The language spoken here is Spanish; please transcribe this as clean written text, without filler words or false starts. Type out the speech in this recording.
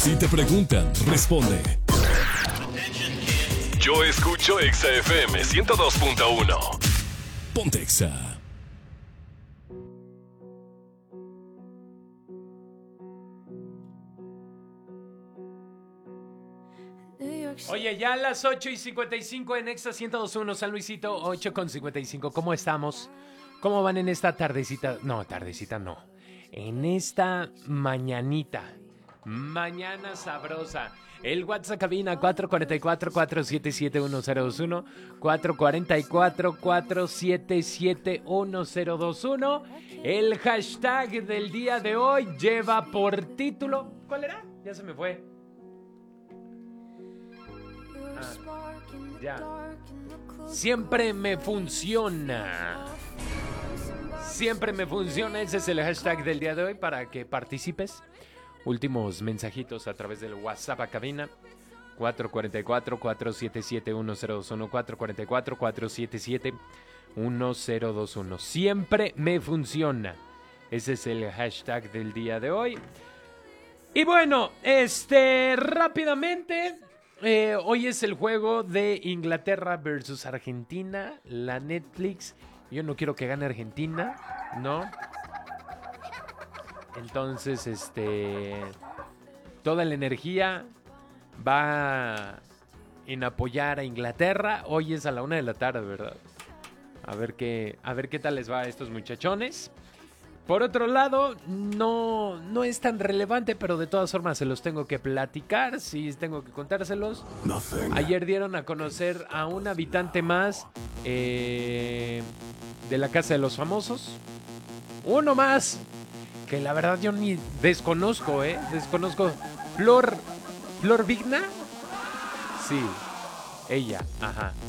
Si te preguntan, responde. Yo escucho Exa FM 102.1. Ponte Exa. Oye, ya a las 8:55 en Exa 102.1 San Luisito, 8:55. ¿Cómo estamos? ¿Cómo van en esta tardecita? No, tardecita no. En esta mañanita. Mañana sabrosa. El WhatsApp cabina 444-477-1021. 444-477-1021. El hashtag del día de hoy lleva por título... ¿Cuál era? Ya se me fue. Ya. Siempre me funciona. Siempre me funciona. Ese es el hashtag del día de hoy para que participes. Últimos mensajitos a través del WhatsApp a cabina 444-477-1021. 444-477-1021. Siempre me funciona. Ese es el hashtag del día de hoy. Y bueno, rápidamente, hoy es el juego de Inglaterra versus Argentina, la Netflix. Yo no quiero que gane Argentina, ¿no? Entonces, toda la energía va en apoyar a Inglaterra. Hoy es a la 1:00 p.m, ¿verdad? A ver qué tal les va a estos muchachones. Por otro lado, no es tan relevante, pero de todas formas se los tengo que platicar, sí tengo que contárselos. Ayer dieron a conocer a un habitante más de la Casa de los Famosos. Uno más, que la verdad yo ni desconozco, desconozco. Flor Vigna. Sí, ella, ajá.